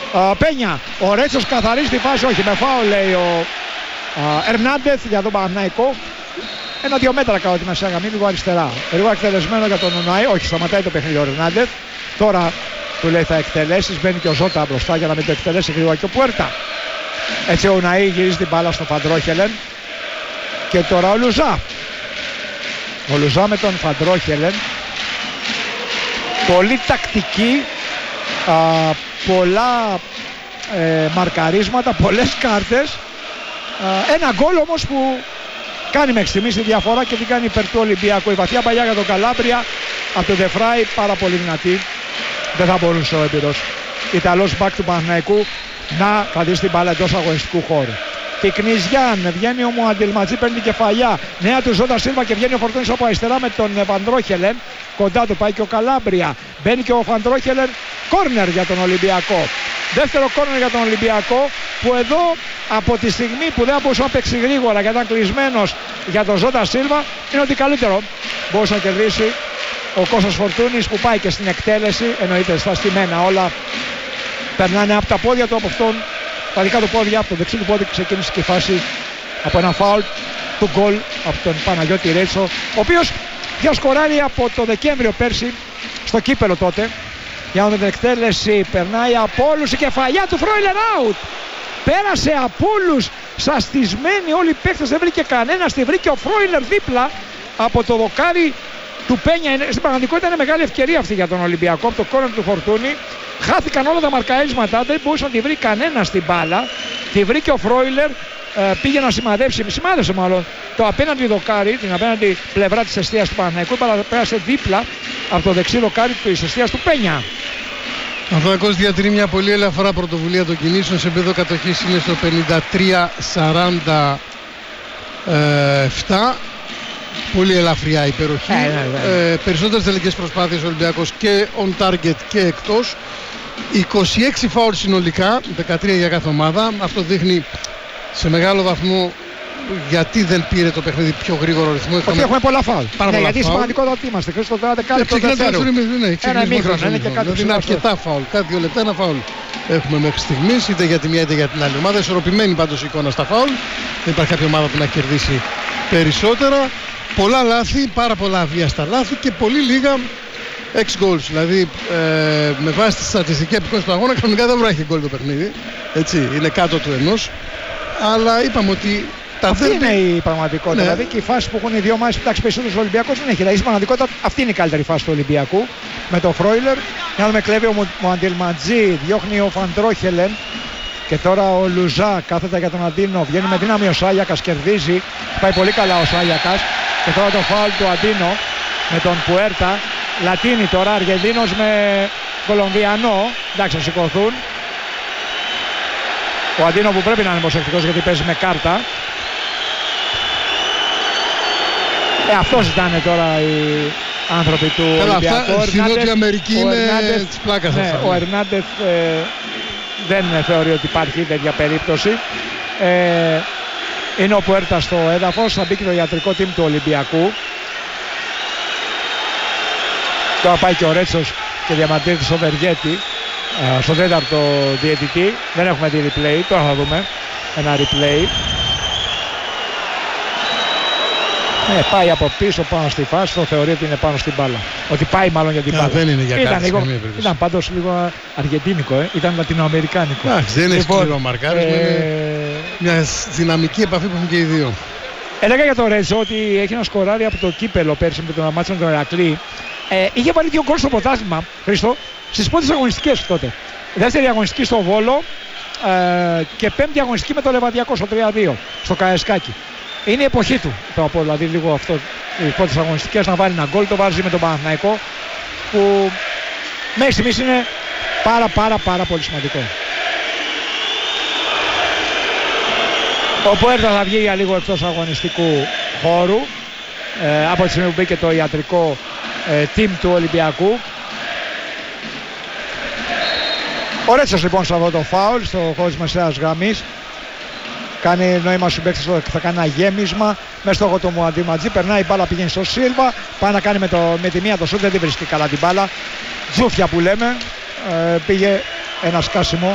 Πένια. Ο Ρέτσος καθαρίζει τη φάση. Όχι, με φάουλ λέει ο Ερνάντεθ για τον Παναθηναϊκό. 1-2 μέτρα κατά τη μεσαία γραμμή, λίγο αριστερά. Λίγο εκτελεσμένο για τον Ουνάη. Όχι, σταματάει το παιχνίδι ο Ερνάντεθ. Τώρα του λέει θα εκτελέσεις. Μπαίνει και ο Ζώτα μπροστά για να μην το εκτελέσει γρήγορα και ο Πουέρτα. Έτσι ο Ουνάη γυρίζει την μπάλα στο Φαντρόχελεν. Και τώρα ο Λουζά. Ο Λουζά με τον Φαντρόχελεν. Πολύ τακτική. Πολλά μαρκαρίσματα, πολλές κάρτες. Ένα γκολ όμως που κάνει μέχρι στιγμής τη διαφορά και την κάνει υπέρ του Ολυμπιακού. Η βαθιά παλιά για τον Καλάμπρια από τον Δεφράι, πάρα πολύ δυνατή. Δεν θα μπορούσε ο Έπειρος Ιταλός μπακ του Παναθηναϊκού να κρατήσει την μπάλα εντός αγωνιστικού χώρου. Πικνιζιάν, βγαίνει ο Μουαντιλματζή, παίρνει την κεφαλιά. Νέα του Ζώτα Σίλβα και βγαίνει ο Φορτούνης από αριστερά με τον Φαντρόχελεν. Κοντά του πάει και ο Καλάμπρια. Μπαίνει και ο Φαντρόχελεν. Κόρνερ για τον Ολυμπιακό. Δεύτερο κόρνερ για τον Ολυμπιακό. Που εδώ από τη στιγμή που δεν μπορούσε να παίξει γρήγορα και ήταν κλεισμένος για τον Ζώτα Σίλβα, είναι ότι καλύτερο μπορούσε να κερδίσει ο Κώστας Φορτούνης που πάει και στην εκτέλεση. Εννοείται στα στημένα όλα περνάνε από τα πόδια του, από αυτόν. Τα δικά του πόδια, από το δεξί του πόδι ξεκίνησε και η φάση από ένα φάουλ του γκολ από τον Παναγιώτη Ρέτσο, ο οποίος διασκοράρει από το Δεκέμβριο πέρσι στο κύπελο τότε. Για να την εκτέλεση περνάει από όλους, η κεφαλιά του Φρόιλερ out. Πέρασε από όλους, σαστισμένοι όλοι οι παίκτες, δεν βρήκε κανένας, τη βρήκε ο Φρόιλερ δίπλα από το δοκάρι του Πένια. Στην πραγματικότητα είναι μεγάλη ευκαιρία αυτή για τον Ολυμπιακό, από το κόρνερ του Φορτούνη. Χάθηκαν όλα τα μαρκαρίσματα, δεν μπορούσε να τη βρει κανένα στην μπάλα. Τη βρήκε ο Φρόιλερ, πήγε να σημάδεψε μάλλον το απέναντι δοκάρι, την απέναντι πλευρά της εστίας του Παναθηναϊκού. Πέρασε δίπλα από το δεξί δοκάρι της εστίας του Πένια. Ο Παναθηναϊκός διατηρεί μια πολύ ελαφρά πρωτοβουλία των κινήσεων. Σε επίπεδο κατοχής είναι στο 53-47. Πολύ ελαφριά υπεροχή. Περισσότερες τελικές προσπάθειες ο Ολυμπιακός και on target και εκτός. 26 φάουλ συνολικά, 13 για κάθε ομάδα. Αυτό δείχνει σε μεγάλο βαθμό γιατί δεν πήρε το παιχνίδι πιο γρήγορο ρυθμό. Ότι έχουμε πολλά φάουλ. Γιατί σημαντικότατα ότι είμαστε. Χρήστο τώρα δεκάλεπτο δεύτερου. Ένα ημίχρονο, είναι και κάτι. Είναι αρκετά φάουλ. Κάτι 2 λεπτά ένα φάουλ έχουμε μέχρι στιγμής, είτε για τη μία είτε για την άλλη ομάδα. Ισορροπημένη πάντως η εικόνα στα φάουλ. Δεν υπάρχει κάποια ομάδα που να κερδίσει περισσότερα. Πολλά λάθη, πάρα πολλά αβίαστα λάθη και πολύ λίγα ex goals. Δηλαδή με βάση τη στατιστική επικόνηση του αγώνα κανονικά δεν βράχει γκολ το παιχνίδι. Έτσι, είναι κάτω του ενός. Αλλά είπαμε ότι αυτή είναι η πραγματικότητα. Ναι. Δηλαδή και οι φάσεις που έχουν οι δύο ομάδες που τάξει περισσότερους ο Ολυμπιακός δεν έχει. Δηλαδή στην πραγματικότητα αυτή είναι η καλύτερη φάση του Ολυμπιακού. Με τον Φρόιλερ. Για να δούμε, κλέβει ο Μουαντιλματζή, διώχνει ο Φαντρόχελεν. Και τώρα ο Λουζά κάθεται για τον Αντίνο. Βγαίνει με δύναμη ο Σάγιακας, κερδίζει. Πάει πολύ καλά ο Σάγιακας. Και τώρα το φάουλ του Αντίνο με τον Πουέρτα. Λατίνη τώρα, Αργεντίνος με Κολομβιανό. Εντάξει, θα σηκωθούν. Ο Αντίνο που πρέπει να είναι προσεκτικός γιατί παίζει με κάρτα. Αυτός ήταν τώρα οι άνθρωποι του Ολυμπιακού. Στην Νότια Αμερική είναι της πλάκας. Ναι, ο Ερνάντεθ δεν θεωρεί ότι υπάρχει τέτοια περίπτωση. Είναι ο Πουέρτα στο έδαφος, θα μπει και το ιατρικό team του Ολυμπιακού. Τώρα πάει και ο Ρέτσος και διαμαρτύρεται στο Βεργέτη, στον τέταρτο διαιτητή. Δεν έχουμε δει replay, τώρα θα δούμε ένα replay. Πάει από πίσω πάνω στη φάση, το θεωρεί ότι είναι πάνω στην μπάλα. Ότι πάει μάλλον για την μπάλα. Δεν είναι για κάτι. Ήταν πάντως λίγο αργεντίνικο, ήταν λατινοαμερικάνικο. Δεν είναι σκληρό μαρκάρισμα, είναι μια δυναμική επαφή που έχουν και οι δύο. Έλεγα για τον Ρέτσο ότι έχει ένα σκοράρι από το κύπελο πέρσι με τον μάτσο με τον Ηρακλή. Είχε βάλει 2 γκολ στο πρωτάθλημα, Χρήστο, στις πρώτες αγωνιστικές τότε. Δεύτερη αγωνιστική στο Βόλο και πέμπτη αγωνιστική με το Λεβαδιακό στο 3-2 στο Καραϊσκάκι. Είναι η εποχή του, το πω, δηλαδή λίγο αυτό, οι πρώτες αγωνιστικές να βάλει ένα γκολ, το βάζει με τον Παναθηναϊκό που μέχρι στιγμής είναι πάρα πολύ σημαντικό. Ο Πουέρτα θα βγει για λίγο εκτός αγωνιστικού χώρου από τη στιγμή που μπήκε το ιατρικό team του Ολυμπιακού. Ο Ρέτσος λοιπόν σε αυτό το φάουλ στο χώρο της μεσαίας γραμμής. Κάνει νόημα στους παίκτες ότι θα κάνει ένα γέμισμα με στόχο του Μουαντιλματζή. Περνάει η μπάλα, πηγαίνει στο Σίλβα. Πάει να κάνει με τη μία το σούτ, δεν την βρίσκει καλά την μπάλα. Τζούφια που λέμε. Πήγε ένα σκάσιμο